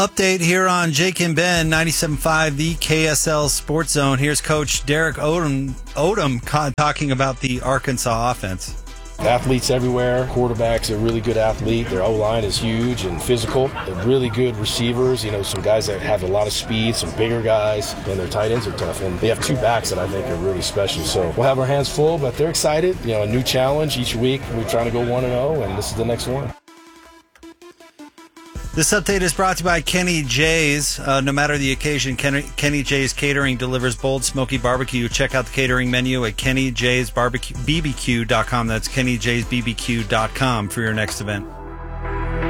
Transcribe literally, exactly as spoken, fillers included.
Update here on Jake and Ben, ninety-seven point five, the K S L Sports Zone. Here's Coach Derek Odom, Odom talking about the Arkansas offense. Athletes everywhere. Quarterback's a really good athlete. Their O-line is huge and physical. They're really good receivers. You know, some guys that have a lot of speed, some bigger guys, and their tight ends are tough. And they have two backs that I think are really special. So we'll have our hands full, but they're excited. You know, a new challenge each week. We're trying to go one and oh, and this is the next one. This update is brought to you by Kenny J's. Uh, no matter the occasion, Kenny, Kenny J's Catering delivers bold, smoky barbecue. Check out the catering menu at kenny j's b b q dot com. That's kenny j's b b q dot com for your next event.